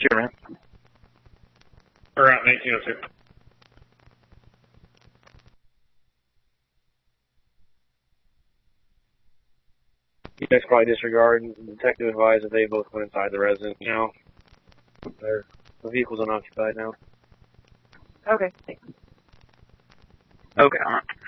Sure, man. Route 1902. You guys probably disregard, and the detective advised that they both went inside the residence. Now, the vehicle's unoccupied now. Okay, thanks. Okay, on it.